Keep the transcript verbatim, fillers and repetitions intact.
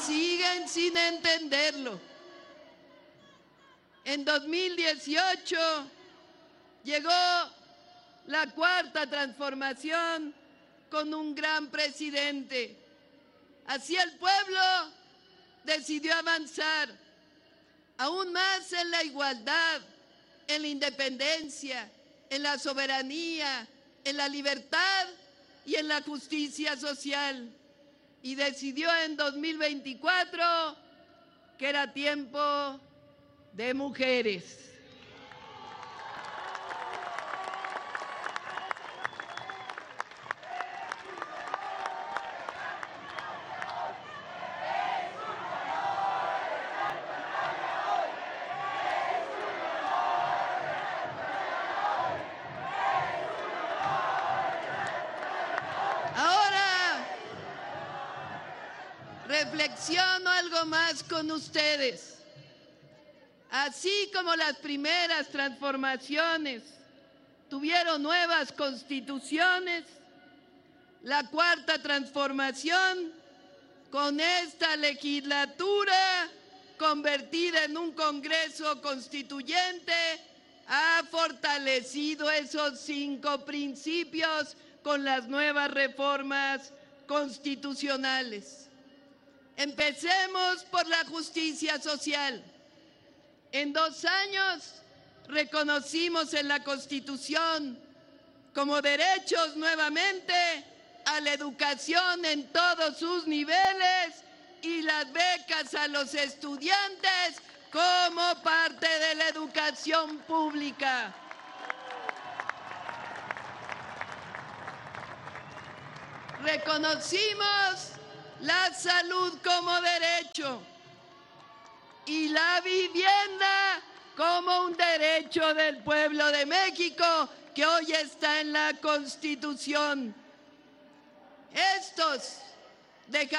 siguen sin entenderlo. En dos mil dieciocho llegó la cuarta transformación con un gran presidente. Así el pueblo decidió avanzar aún más en la igualdad, en la independencia, en la soberanía, en la libertad y en la justicia social. Y decidió en dos mil veinticuatro que era tiempo de mujeres. Ahora reflexiono algo más con ustedes. Así como las primeras transformaciones tuvieron nuevas constituciones, la cuarta transformación, con esta legislatura convertida en un Congreso Constituyente, ha fortalecido esos cinco principios con las nuevas reformas constitucionales. Empecemos por la justicia social. En dos años reconocimos en la Constitución como derechos nuevamente a la educación en todos sus niveles y las becas a los estudiantes como parte de la educación pública. Reconocimos la salud como derecho y la vivienda como un derecho del pueblo de México que hoy está en la Constitución. Estos dejaron